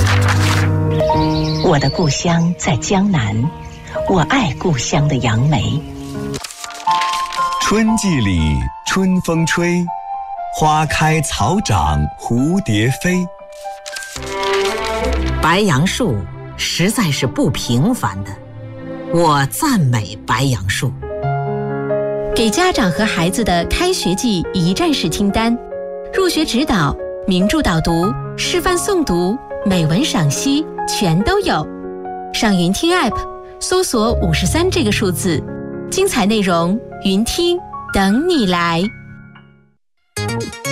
我的故乡在江南，我爱故乡的杨梅。 春季里春风吹，花开草长蝴蝶飞。 白杨树实在是不平凡的，我赞美白杨树。 给家长和孩子的开学季一站式听单，入学指导、名著导读、示范诵读、美文赏析全都有。上云听 App 搜索53这个数字，精彩内容云听等你来。